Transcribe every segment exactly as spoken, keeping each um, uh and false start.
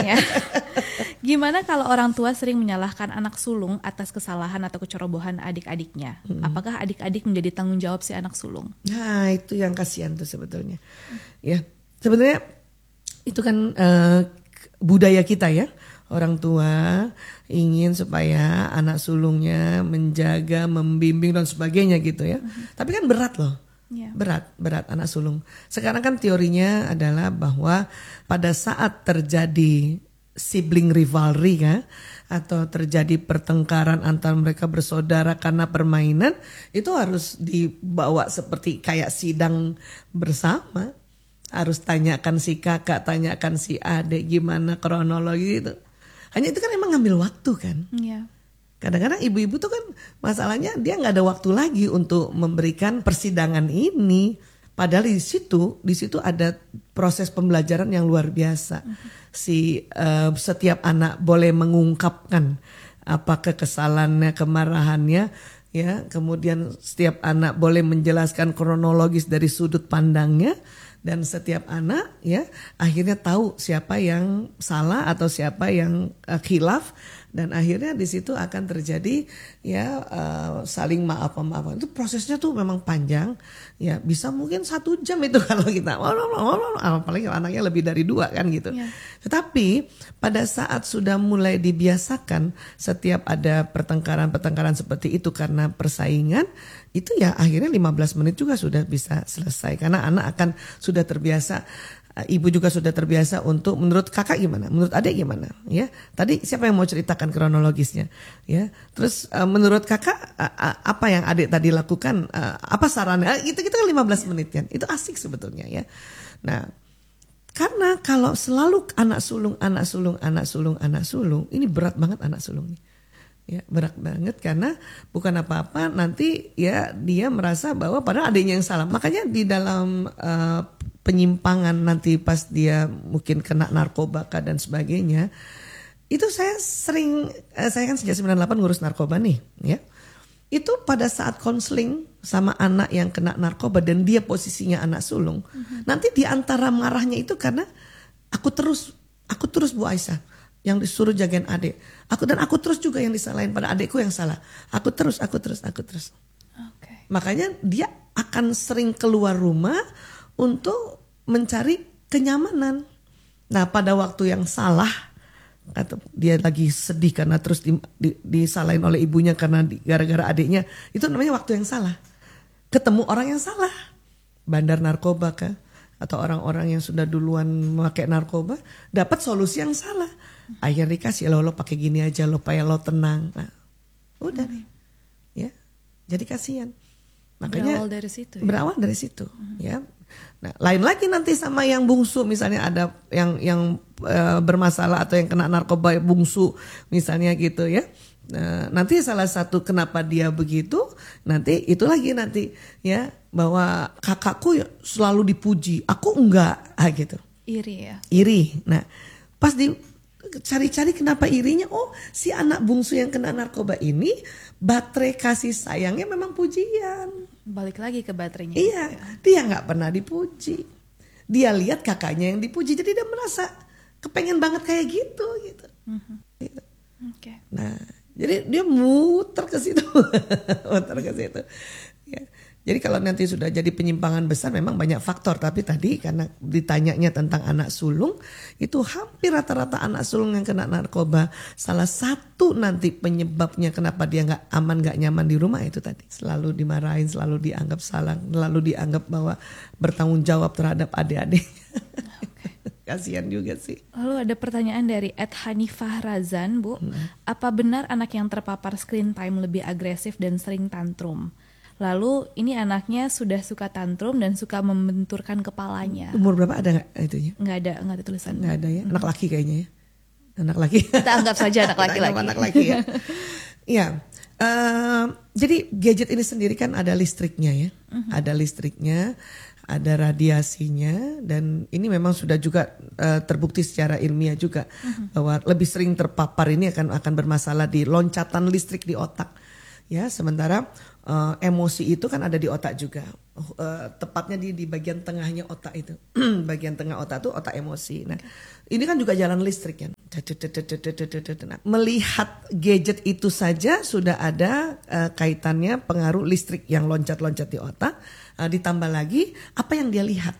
ya. Gimana kalau orang tua sering menyalahkan anak sulung atas kesalahan atau kecerobohan adik-adiknya? Hmm. Apakah adik-adik menjadi tanggung jawab si anak sulung? Nah, itu yang kasihan tuh sebetulnya. Hmm. Ya, sebenarnya itu kan uh, budaya kita ya. Orang tua ingin supaya anak sulungnya menjaga, membimbing dan sebagainya gitu ya. Hmm. Tapi kan berat loh. Yeah. Berat, berat anak sulung. Sekarang kan teorinya adalah bahwa pada saat terjadi sibling rivalry kan, atau terjadi pertengkaran antara mereka bersaudara karena permainan, itu harus dibawa seperti kayak sidang bersama. Harus tanyakan si kakak, tanyakan si adik gimana kronologi itu. Hanya itu kan emang ngambil waktu kan. Yeah. Kadang-kadang ibu-ibu tuh kan masalahnya dia nggak ada waktu lagi untuk memberikan persidangan ini. Padahal di situ, di situ ada proses pembelajaran yang luar biasa. Mm-hmm. Si uh, setiap anak boleh mengungkapkan apa kekesalannya, kemarahannya, ya. Kemudian setiap anak boleh menjelaskan kronologis dari sudut pandangnya, dan setiap anak, ya, akhirnya tahu siapa yang salah atau siapa yang uh, khilaf. Dan akhirnya di situ akan terjadi ya uh, saling maaf maafan. Itu prosesnya tuh memang panjang, ya bisa mungkin satu jam itu kalau kita, apalagi anaknya lebih dari dua kan gitu. Yeah. Tetapi pada saat sudah mulai dibiasakan setiap ada pertengkaran-pertengkaran seperti itu karena persaingan, itu ya akhirnya lima belas menit juga sudah bisa selesai karena anak akan sudah terbiasa. Ibu juga sudah terbiasa untuk menurut kakak gimana, menurut adik gimana, ya. Tadi siapa yang mau ceritakan kronologisnya, ya. Terus uh, menurut kakak uh, uh, apa yang adik tadi lakukan, uh, apa sarannya? Itu kita kan lima belas menit kan, itu asik sebetulnya ya. Nah, karena kalau selalu anak sulung, anak sulung, anak sulung, anak sulung, ini berat banget anak sulung nih. Ya, berat banget karena bukan apa-apa nanti ya dia merasa bahwa padahal adiknya yang salah. Makanya di dalam uh, penyimpangan nanti pas dia mungkin kena narkoba dan sebagainya, itu saya sering, uh, saya kan sejak sembilan puluh delapan ngurus narkoba nih, ya. Itu pada saat konseling sama anak yang kena narkoba dan dia posisinya anak sulung, mm-hmm. nanti di antara marahnya itu karena aku terus, aku terus Bu Aisyah yang disuruh jagain adik. Aku dan aku terus juga yang disalahin pada adikku yang salah. Aku terus, aku terus, aku terus. Okay. Makanya dia akan sering keluar rumah untuk mencari kenyamanan. Nah pada waktu yang salah, atau dia lagi sedih karena terus di, di, disalahin oleh ibunya karena di, gara-gara adiknya, itu namanya waktu yang salah. Ketemu orang yang salah, bandar narkoba kah? Atau orang-orang yang sudah duluan memakai narkoba, dapat solusi yang salah. Akhirnya dikasih lo lo pakai gini aja lo supaya lo tenang. Nah, udah nih, ya. Jadi kasihan. Makanya berawal dari situ. Ya? Berawal dari situ, uh-huh. ya. Nah, lain lagi nanti sama yang bungsu, misalnya ada yang yang uh, bermasalah atau yang kena narkoba bungsu, misalnya gitu ya. Nah, nanti salah satu kenapa dia begitu, nanti itu lagi nanti ya bahwa kakakku selalu dipuji, aku enggak, ah gitu. Iri ya. Iri. Nah, pas di cari-cari kenapa irinya, oh si anak bungsu yang kena narkoba ini baterai kasih sayangnya memang pujian. Balik lagi ke baterainya. Iya, ya. Dia nggak pernah dipuji. Dia lihat kakaknya yang dipuji, jadi dia merasa kepengen banget kayak gitu, gitu. Mm-hmm. gitu. Okay. Nah, jadi dia muter ke situ, muter ke situ. Ya. Jadi kalau nanti sudah jadi penyimpangan besar memang banyak faktor. Tapi tadi karena ditanyanya tentang anak sulung, itu hampir rata-rata anak sulung yang kena narkoba. Salah satu nanti penyebabnya kenapa dia gak aman, gak nyaman di rumah itu tadi. Selalu dimarahin, selalu dianggap salah, selalu dianggap bahwa bertanggung jawab terhadap adik-adiknya. Kasihan juga sih. Lalu ada pertanyaan dari Ed Hanifah Razan, Bu. Hmm. Apa benar anak yang terpapar screen time lebih agresif dan sering tantrum? Lalu ini anaknya sudah suka tantrum dan suka membenturkan kepalanya. Umur berapa ada nggak itunya? Nggak ada, nggak ada tulisan. Nggak ada ya. Anak laki kayaknya ya. Anak laki. Kita anggap saja anak laki-laki. Anak laki ya. Iya. Uh, jadi gadget ini sendiri kan ada listriknya ya. Uh-huh. Ada listriknya, ada radiasinya, dan ini memang sudah juga uh, terbukti secara ilmiah juga uh-huh. bahwa lebih sering terpapar ini akan akan bermasalah di loncatan listrik di otak. Ya, sementara uh, emosi itu kan ada di otak juga. Uh, tepatnya di di bagian tengahnya otak itu. Bagian tengah otak itu otak emosi. Nah, okay. Ini kan juga jalan listrik kan. Nah, melihat gadget itu saja sudah ada uh, kaitannya pengaruh listrik yang loncat-loncat di otak. Uh, ditambah lagi apa yang dia lihat,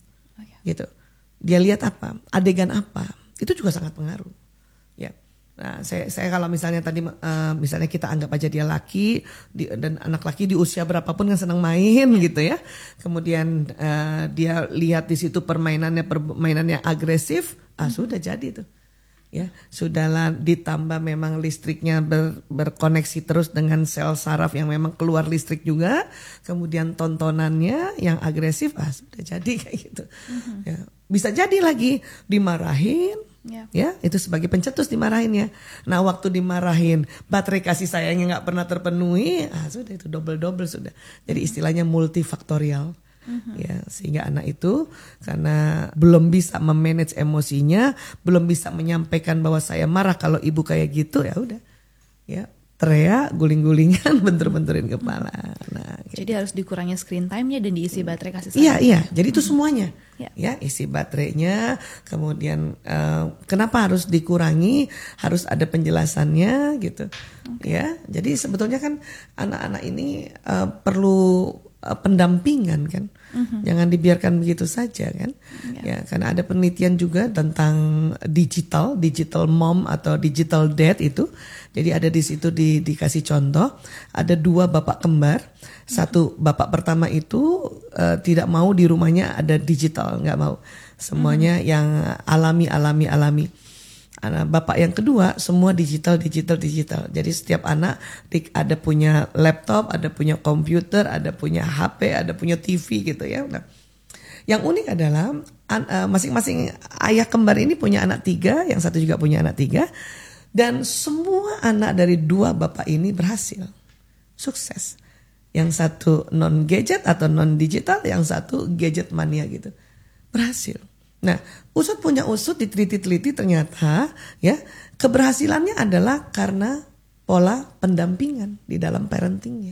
gitu. Dia lihat apa, adegan apa, itu juga sangat pengaruh. Ya. Nah, saya, saya kalau misalnya tadi uh, misalnya kita anggap aja dia laki di, dan anak laki di usia berapapun kan senang main gitu ya. Kemudian uh, dia lihat di situ permainannya permainannya agresif, ah sudah jadi tuh. Ya, sudahlah ditambah memang listriknya ber, berkoneksi terus dengan sel saraf yang memang keluar listrik juga. Kemudian tontonannya yang agresif, ah sudah jadi kayak gitu. Mm-hmm. Ya, bisa jadi lagi dimarahin, yeah. Ya itu sebagai pencetus dimarahin ya. Nah waktu dimarahin baterai kasih sayangnya nggak pernah terpenuhi, ah sudah itu double double sudah. Jadi istilahnya multifaktorial. Mm-hmm. Ya, sehingga anak itu karena belum bisa memanage emosinya, belum bisa menyampaikan bahwa saya marah kalau ibu kayak gitu, ya udah, ya teriak, guling-gulingan, bentur-benturin kepala. Nah, jadi gitu. Harus dikurangi screen time-nya dan diisi baterai kasih sayang. Iya iya, jadi itu semuanya, yeah. Ya isi baterainya, kemudian uh, kenapa harus dikurangi, harus ada penjelasannya gitu, okay. Ya. Jadi sebetulnya kan anak-anak ini uh, perlu pendampingan kan, uh-huh. Jangan dibiarkan begitu saja kan, yeah. Ya karena ada penelitian juga tentang digital, digital mom atau digital dad itu, jadi ada di situ di, dikasih contoh, ada dua bapak kembar, uh-huh. Satu bapak pertama itu uh, tidak mau di rumahnya ada digital, nggak mau, semuanya uh-huh. Yang alami alami alami. Anak bapak yang kedua semua digital digital digital. Jadi setiap anak ada punya laptop, ada punya komputer, ada punya H P, ada punya T V gitu ya. Nah, yang unik adalah masing-masing ayah kembar ini punya anak tiga, yang satu juga punya anak tiga, dan semua anak dari dua bapak ini berhasil, sukses. Yang satu non gadget atau non digital, yang satu gadget mania gitu, berhasil. Nah, usut punya usut, diteliti-teliti ternyata ya keberhasilannya adalah karena pola pendampingan di dalam parentingnya.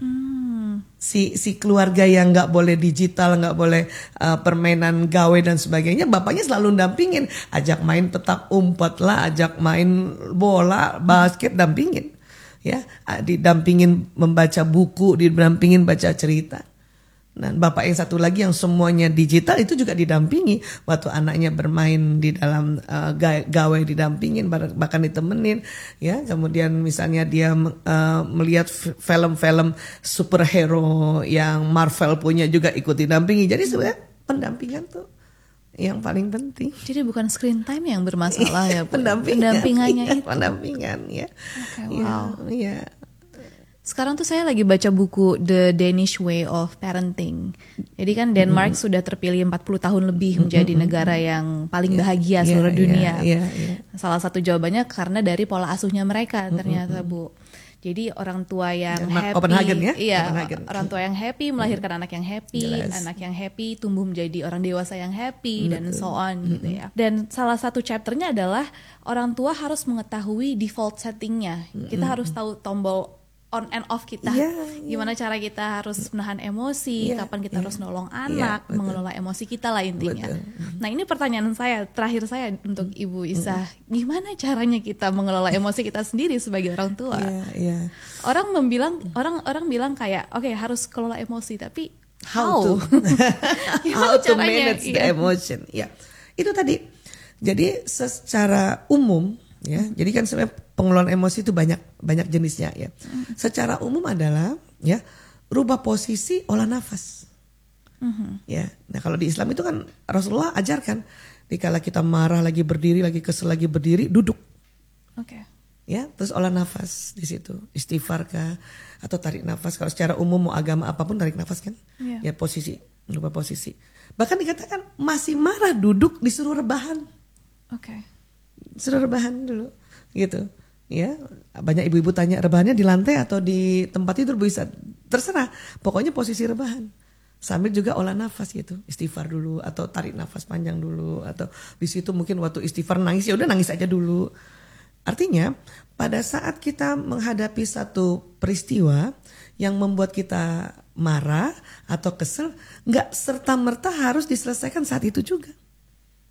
Hmm. Si si keluarga yang nggak boleh digital, nggak boleh uh, permainan gawe dan sebagainya, bapaknya selalu dampingin, ajak main petak umpet lah, ajak main bola, basket, dampingin, ya, didampingin membaca buku, didampingin baca cerita. Nah, bapak yang satu lagi yang semuanya digital itu juga didampingi waktu anaknya bermain di dalam uh, gawe didampingin, bahkan ditemenin ya. Kemudian misalnya dia uh, melihat film-film superhero yang Marvel punya juga ikut didampingi. Jadi sebenarnya pendampingan tuh yang paling penting. Jadi bukan screen time yang bermasalah ya, Bu. Pendampingan, pendampingannya iya, itu. Pendampingan ya. Okay, wow. Ya, ya. Sekarang tuh saya lagi baca buku The Danish Way of Parenting. Jadi kan Denmark mm. sudah terpilih empat puluh tahun lebih menjadi mm-hmm. negara yang paling bahagia yeah, seluruh yeah, dunia. Yeah, yeah. Salah satu jawabannya karena dari pola asuhnya mereka ternyata, mm-hmm. Bu. Jadi orang tua yang yeah, happy, Copenhagen, ya? Iya, Copenhagen. Orang tua yang happy melahirkan mm. anak yang happy, Jelas. anak yang happy tumbuh menjadi orang dewasa yang happy, mm. dan so on mm-hmm. gitu ya. Dan salah satu chapternya adalah orang tua harus mengetahui default settingnya. Mm-hmm. Kita harus tahu tombol on and off kita, yeah, yeah. Gimana cara kita harus menahan emosi, yeah, kapan kita yeah. harus nolong anak, yeah, mengelola emosi kita lah intinya. Betul. Nah ini pertanyaan saya, terakhir saya untuk Ibu Isah, gimana caranya kita mengelola emosi kita sendiri sebagai orang tua? Yeah, yeah. Orang membilang, orang orang bilang kayak, oke okay, harus kelola emosi, tapi how? How to, how to manage the yeah. emotion? Ya, yeah. Itu tadi. Jadi secara umum. Ya, jadi kan sebenarnya pengelolaan emosi itu banyak banyak jenisnya ya. Secara umum adalah ya rubah posisi, olah nafas. Uh-huh. Ya, nah kalau di Islam itu kan Rasulullah ajarkan, dikala kita marah lagi berdiri, lagi kesel lagi berdiri, duduk. Oke. Okay. Ya, terus olah nafas di situ, istighfar kah atau tarik nafas. Kalau secara umum mau agama apapun tarik nafas kan? Yeah. Ya posisi, rubah posisi. Bahkan dikatakan masih marah duduk disuruh rebahan. Oke. Okay. Suruh rebahan dulu gitu ya. Banyak ibu-ibu tanya rebahannya di lantai atau di tempat tidur, bisa terserah, pokoknya posisi rebahan sambil juga olah nafas gitu, istighfar dulu atau tarik nafas panjang dulu, atau di situ mungkin waktu istighfar nangis ya udah nangis aja dulu. Artinya pada saat kita menghadapi satu peristiwa yang membuat kita marah atau kesel, nggak serta merta harus diselesaikan saat itu juga.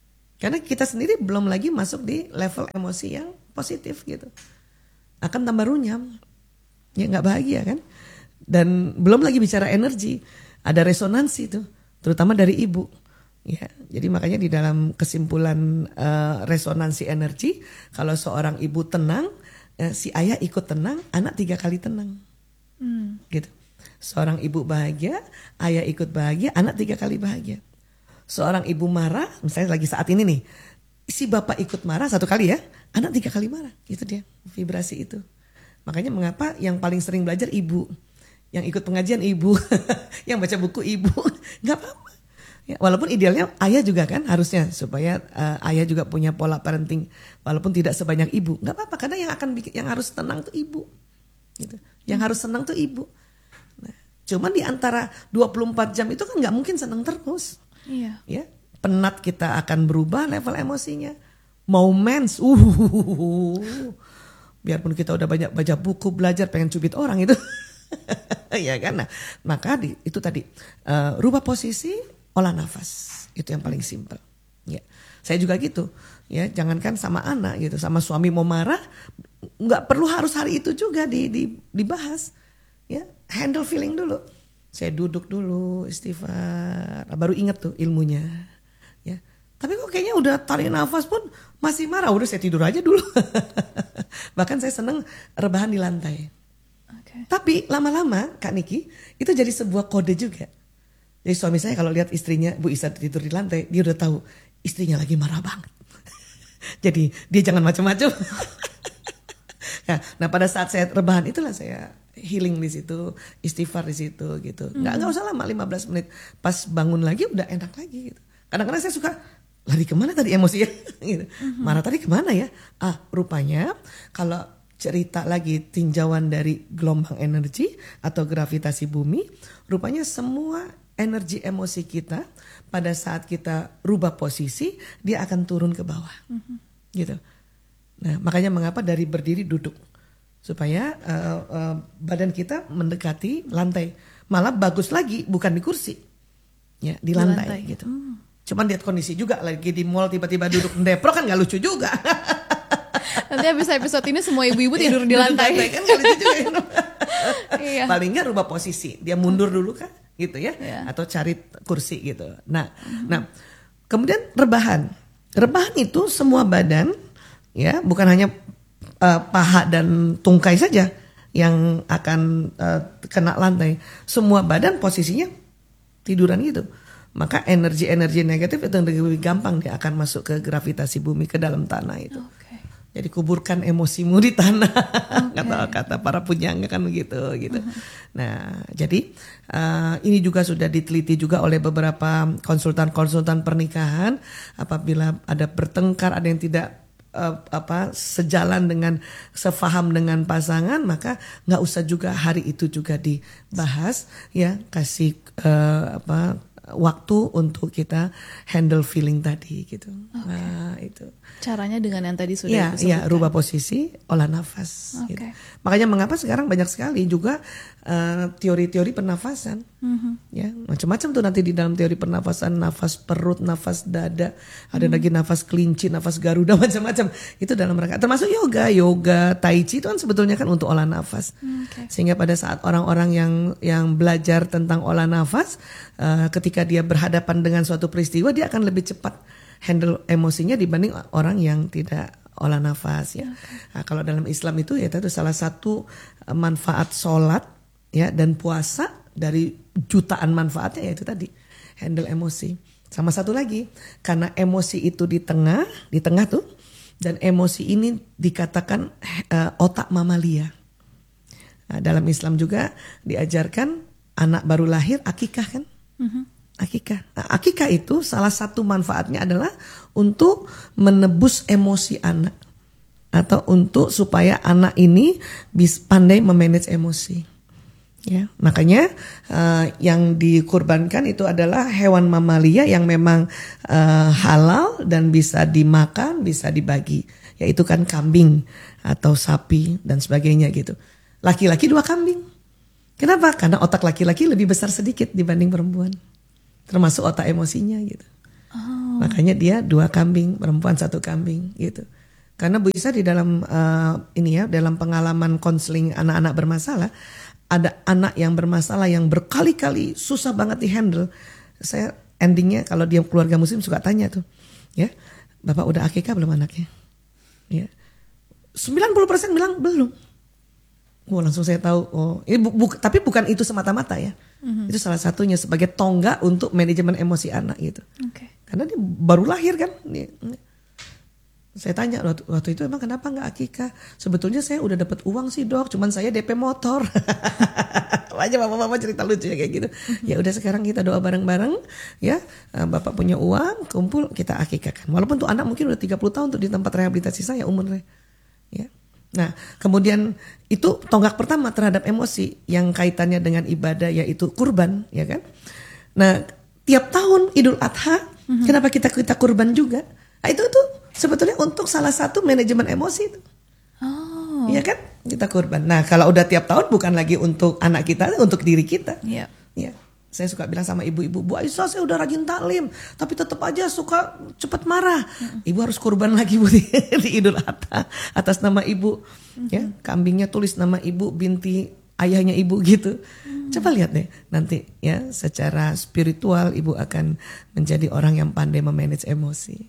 Karena kita sendiri belum lagi masuk di level emosi yang positif gitu. Akan tambah runyam. Ya nggak bahagia kan. Dan belum lagi bicara energi. Ada resonansi tuh. Terutama dari ibu. Ya, jadi makanya di dalam kesimpulan uh, resonansi energi, kalau seorang ibu tenang, uh, si ayah ikut tenang, anak tiga kali tenang, hmm. gitu. Seorang ibu bahagia, ayah ikut bahagia, anak tiga kali bahagia. Seorang ibu marah, misalnya lagi saat ini nih, si bapak ikut marah satu kali ya, anak tiga kali marah, itu dia vibrasi itu. Makanya mengapa yang paling sering belajar ibu, yang ikut pengajian ibu, yang baca buku ibu, nggak apa-apa. Ya, walaupun idealnya ayah juga kan harusnya supaya uh, ayah juga punya pola parenting walaupun tidak sebanyak ibu, nggak apa-apa karena yang akan bikin, yang harus tenang tuh ibu, gitu. Yang hmm. harus senang tuh ibu. Nah, cuman di antara dua puluh empat jam itu kan nggak mungkin senang terus. Iya. Ya, penat kita akan berubah level emosinya. Mau mens, uh, biarpun kita udah banyak baca buku belajar pengen cubit orang itu, ya kan. Nah, maka di, itu tadi uh, rubah posisi. Olah nafas, itu yang paling simpel. Ya, saya juga gitu. Ya, jangankan sama anak gitu, sama suami mau marah, nggak perlu harus hari itu juga di, di, dibahas. Ya, handle feeling dulu. Saya duduk dulu, istighfar, baru ingat tuh ilmunya. Ya, tapi kok kayaknya udah tarik nafas pun masih marah, udah saya tidur aja dulu. Bahkan saya seneng rebahan di lantai. Okay. Tapi lama-lama, Kak Niki, itu jadi sebuah kode juga. Jadi suami saya kalau lihat istrinya Bu Isa tidur di lantai, dia udah tahu istrinya lagi marah banget. Jadi dia jangan macam-macam. Nah pada saat saya rebahan itulah saya healing di situ, istighfar di situ gitu. Nggak nggak usah lama lima belas menit. Pas bangun lagi udah enak lagi gitu. Kadang-kadang saya suka lari kemana tadi emosinya? Gitu. Marah tadi kemana ya? Ah rupanya kalau cerita lagi tinjauan dari gelombang energi atau gravitasi bumi, rupanya semua energi emosi kita pada saat kita rubah posisi dia akan turun ke bawah, mm-hmm. gitu. Nah makanya mengapa dari berdiri duduk supaya uh, uh, badan kita mendekati lantai, malah bagus lagi bukan di kursi, ya di, di lantai, lantai gitu. Mm. Cuman lihat kondisi juga lagi di mall tiba-tiba duduk mendeprok kan nggak lucu juga. Nanti habis episode ini semua ibu-ibu tidur di lantai. Kan nggak lucu juga. Iya. Paling nggak rubah posisi, dia mundur dulu kan. Gitu ya, yeah. Atau cari kursi gitu. Nah, mm-hmm. nah, kemudian rebahan. Rebahan itu semua badan, ya, bukan hanya uh, paha dan tungkai saja yang akan uh, kena lantai. Semua badan posisinya tiduran gitu. Maka energi-energi negatif itu lebih gampang dia akan masuk ke gravitasi bumi ke dalam tanah itu. Okay. Jadi kuburkan emosimu di tanah, okay. kata-kata para pujangga kan begitu gitu. Uh-huh. Nah, jadi uh, ini juga sudah diteliti juga oleh beberapa konsultan-konsultan pernikahan. Apabila ada bertengkar, ada yang tidak uh, apa sejalan dengan sefaham dengan pasangan, maka nggak usah juga hari itu juga dibahas, ya kasih uh, apa. waktu untuk kita handle feeling tadi gitu. Okay. Nah, itu. Caranya dengan yang tadi sudah ya, disebutkan. Ya, rubah posisi, olah nafas. Okay. Gitu. Makanya mengapa sekarang banyak sekali juga uh, teori-teori pernafasan. Mm-hmm. Ya, macam-macam tuh nanti di dalam teori pernafasan, nafas perut, nafas dada, ada mm-hmm. lagi nafas kelinci, nafas garuda, macam-macam. Itu dalam rangka termasuk yoga, yoga, tai chi itu kan sebetulnya kan untuk olah nafas. Okay. Sehingga pada saat orang-orang yang yang belajar tentang olah nafas, uh, ketika dia berhadapan dengan suatu peristiwa, dia akan lebih cepat handle emosinya dibanding orang yang tidak olah nafas ya. Okay. Nah, kalau dalam Islam itu ya itu salah satu manfaat sholat ya dan puasa dari jutaan manfaatnya ya itu tadi handle emosi. Sama satu lagi karena emosi itu di tengah di tengah tuh dan emosi ini dikatakan uh, otak mamalia. Nah, dalam Islam juga diajarkan anak baru lahir akikah kan? Mm-hmm. Akikah. Nah, akikah itu salah satu manfaatnya adalah untuk menebus emosi anak atau untuk supaya anak ini bisa pandai memanage emosi. Ya, makanya uh, yang dikurbankan itu adalah hewan mamalia yang memang uh, halal dan bisa dimakan, bisa dibagi. Yaitu kan kambing atau sapi dan sebagainya gitu. Laki-laki dua kambing. Kenapa? Karena otak laki-laki lebih besar sedikit dibanding perempuan. Termasuk otak emosinya gitu. Oh. Makanya dia dua kambing, perempuan satu kambing gitu. Karena Bu Isa di dalam uh, ini ya, dalam pengalaman konseling anak-anak bermasalah, ada anak yang bermasalah yang berkali-kali susah banget dihandle. Saya endingnya kalau dia keluarga muslim suka tanya tuh, ya, Bapak udah akikah belum anaknya? Ya, sembilan puluh persen bilang belum. Oh, langsung saya tahu. Oh, ini bu, bu, tapi bukan itu semata-mata ya. Mm-hmm. Itu salah satunya sebagai tonggak untuk manajemen emosi anak gitu. Okay. Karena dia baru lahir kan. Saya tanya waktu, waktu itu emang kenapa nggak akikah? Sebetulnya saya udah dapat uang sih dok, cuman saya D P motor. Banyak mama-mama cerita lucu ya kayak gitu. Mm-hmm. Ya udah sekarang kita doa bareng-bareng ya. Bapak punya uang, kumpul kita akikahkan. Walaupun tuh anak mungkin udah tiga puluh tahun tuh di tempat rehabilitasi saya umurnya. Ya. Nah, kemudian itu tonggak pertama terhadap emosi yang kaitannya dengan ibadah yaitu kurban, ya kan? Nah, tiap tahun Idul Adha, mm-hmm. kenapa kita kita kurban juga? Nah, itu tuh sebetulnya untuk salah satu manajemen emosi itu. Oh. Iya kan? Kita kurban. Nah, kalau udah tiap tahun bukan lagi untuk anak kita, untuk diri kita. Iya. Yeah. Ya. Saya suka bilang sama ibu-ibu, Bu Aisyah saya udah rajin taklim, tapi tetap aja suka cepat marah. Mm-hmm. Ibu harus kurban lagi Bu di, di Idul Adha atas nama ibu. Mm-hmm. Ya, kambingnya tulis nama ibu, binti ayahnya ibu gitu. Mm-hmm. Coba lihat deh nanti ya, secara spiritual ibu akan menjadi orang yang pandai memanage emosi.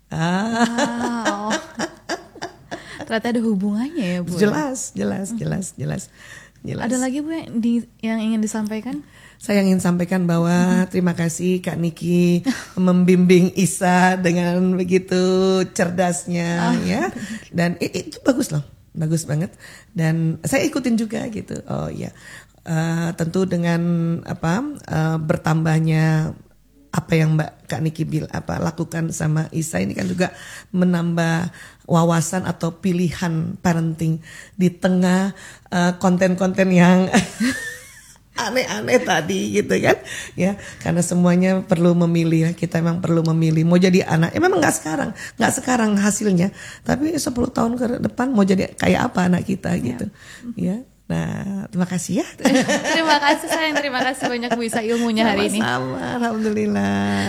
Ah. Wow. Ternyata ada hubungannya ya Bu. Jelas, jelas, jelas, jelas. Jelas. Ada lagi Bu yang, di, yang ingin disampaikan? Saya ingin sampaikan bahwa terima kasih Kak Niki membimbing Isa dengan begitu cerdasnya oh. ya. Dan itu bagus loh, bagus banget. Dan saya ikutin juga gitu. Oh iya, uh, tentu dengan apa uh, bertambahnya apa yang Mbak Kak Niki bil apa lakukan sama Isa ini kan juga menambah wawasan atau pilihan parenting di tengah uh, konten-konten yang aneh-aneh tadi gitu kan ya, karena semuanya perlu memilih ya, kita memang perlu memilih mau jadi anak ya memang nggak sekarang nggak sekarang hasilnya, tapi sepuluh tahun ke depan mau jadi kayak apa anak kita gitu ya, ya. Nah terima kasih ya. Terima kasih sayang, terima kasih banyak Bu Isa ilmunya hari ini. Sama-sama, alhamdulillah.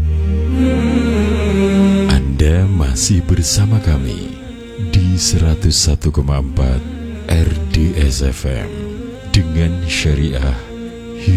Anda masih bersama kami di seratus satu koma empat R D S F M dengan syariah